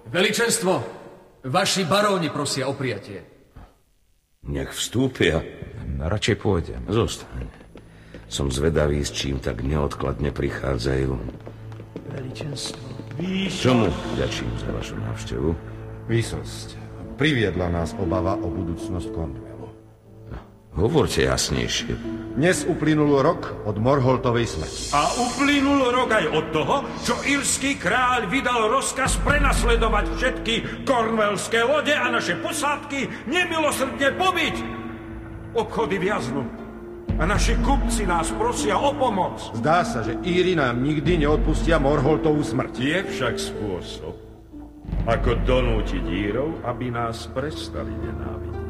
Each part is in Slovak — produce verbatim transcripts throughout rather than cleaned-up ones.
Veličenstvo, vaši baróni prosia o prijatie. Nech vstúpia. Radšej pôjdem. Zostaň. Som zvedavý, s čím tak neodkladne prichádzajú. Veličenstvo. Čomu ďačím za vašu návštevu? Výsosť. Priviedla nás obava o budúcnosť Cornwallu. Hovorte jasnejšie. Dnes uplynul rok od Morholtovej smrti. A uplynul rok aj od toho, čo írsky kráľ vydal rozkaz prenasledovať všetky kornwallské lode a naše posádky nemilosrdne pobiť. Obchody viaznú a naši kupci nás prosia o pomoc. Zdá sa, že Íri nám nikdy neodpustia Morholtovú smrť. Je však spôsob, ako donútiť Írov, aby nás prestali nenávidieť.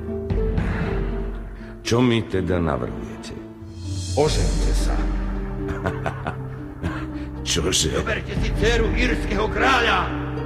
Čo mi teda navrhujete? Ožente sa. Čože? Zoberte si dceru írskeho kráľa.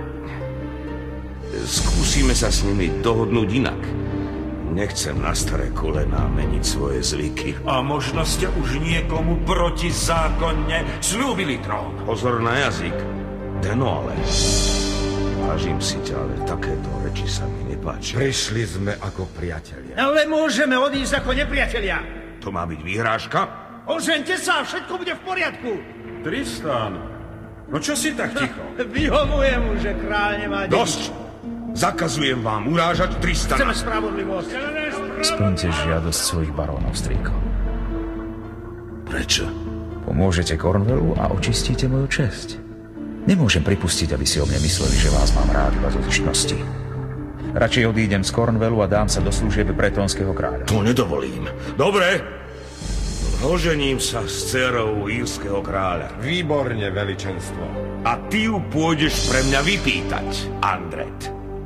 Skúsime sa s nimi dohodnúť inak. Nechcem na staré kolená meniť svoje zvyky. A možno ste už niekomu protizákonne slúbili trón. Pozor na jazyk. Deno ale. Vážim si ťa, ale takéto reči sa mi nepáčia. Prišli sme ako priatelia. Ale môžeme odísť ako nepriatelia. To má byť výhrážka? Ožente sa, všetko bude v poriadku. Tristan, no čo si tak ticho? Vyhovujem mu, že kráľ nemá dediča. Dosť! Zakazujem vám urážať Tristana. Chceme spravodlivosť. Splňte žiadosť svojich barónov, strýko. Prečo? Pomôžete Cornwallu a očistíte moju česť. Nemôžem pripustiť, aby si o mne mysleli, že vás mám rád iba zo zištnosti. Radšej odídem z Cornwallu a dám sa do služieb bretónskeho kráľa. To nedovolím. Dobre. Ožením sa s dcerou írskeho kráľa. Výborne, veličenstvo. A ty ju pôjdeš pre mňa vypýtať, Andret.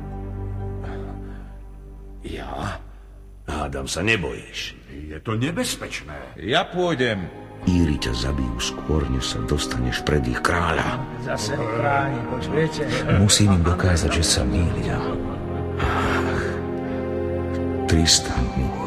Ja? Hádam sa nebojíš. Je to nebezpečné. Ja pôjdem. Íri ťa zabijú skôr, než sa dostaneš pred ich kráľa. Zase kráľ, počujete? Musím im dokázať, že sa mýlia. Tristan môj.